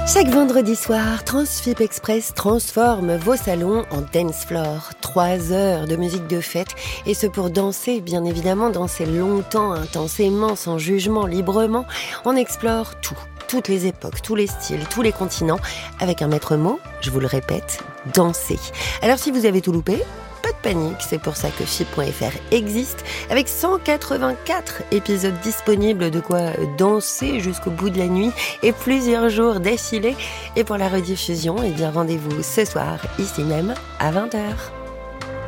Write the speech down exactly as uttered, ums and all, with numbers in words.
Chaque vendredi soir, Transfip Express transforme vos salons en dance floor. Trois heures de musique de fête, et ce pour danser, bien évidemment, danser longtemps, intensément, sans jugement, librement. On explore tout, toutes les époques, tous les styles, tous les continents, avec un maître mot, je vous le répète, danser. Alors si vous avez tout loupé, pas de panique, c'est pour ça que F I P point F R existe, avec cent quatre-vingt-quatre épisodes disponibles, de quoi danser jusqu'au bout de la nuit et plusieurs jours d'affilée. Et pour la rediffusion, eh bien rendez-vous ce soir, ici même, à vingt heures.